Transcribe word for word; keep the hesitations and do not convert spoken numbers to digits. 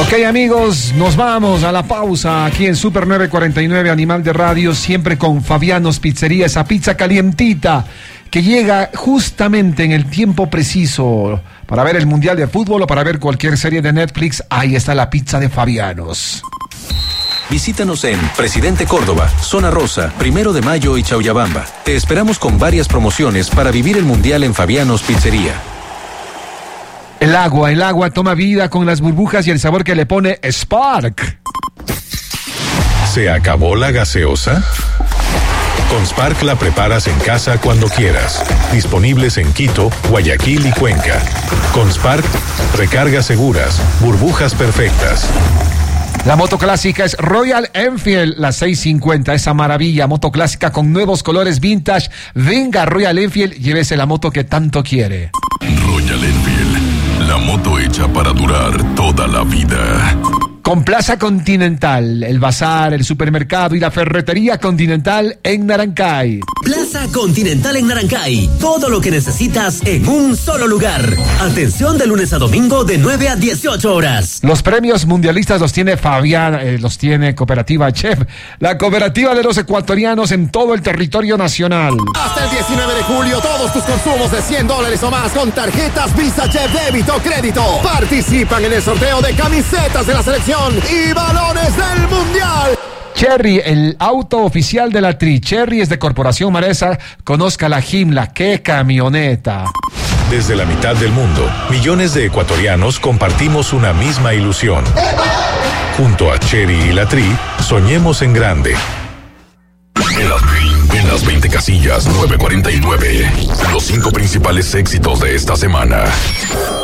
Ok, amigos, nos vamos a la pausa aquí en Super nueve cuarenta y nueve Animal de Radio, siempre con Fabianos Pizzería, esa pizza calientita que llega justamente en el tiempo preciso para ver el Mundial de Fútbol o para ver cualquier serie de Netflix. Ahí está la pizza de Fabianos. Visítanos en Presidente Córdoba, Zona Rosa, Primero de Mayo y Chauyabamba. Te esperamos con varias promociones para vivir el Mundial en Fabianos Pizzería. El agua, el agua toma vida con las burbujas y el sabor que le pone Spark. ¿Se acabó la gaseosa? Con Spark la preparas en casa cuando quieras. Disponibles en Quito, Guayaquil y Cuenca. Con Spark, recargas seguras, burbujas perfectas. La moto clásica es Royal Enfield, la seiscientos cincuenta, esa maravilla, moto clásica con nuevos colores vintage. Venga, Royal Enfield, llévese la moto que tanto quiere. Royal Enfield, la moto hecha para durar toda la vida. Con Plaza Continental, el bazar, el supermercado y la ferretería Continental en Narancay. Plaza Continental en Narancay. Todo lo que necesitas en un solo lugar. Atención de lunes a domingo de nueve a dieciocho horas. Los premios mundialistas los tiene Fabián, eh, los tiene Cooperativa Chef, la cooperativa de los ecuatorianos en todo el territorio nacional. Hasta el diecinueve de julio, todos tus consumos de cien dólares o más con tarjetas Visa Chef Débito Crédito participan en el sorteo de camisetas de la selección y balones del Mundial. Cherry, el auto oficial de la Tri. Cherry es de Corporación Maresa. Conozca la Jimla, qué camioneta. Desde la mitad del mundo, millones de ecuatorianos compartimos una misma ilusión. Junto a Cherry y la Tri, soñemos en grande. En las, en las veinte casillas nueve cuarenta y nueve, los cinco principales éxitos de esta semana.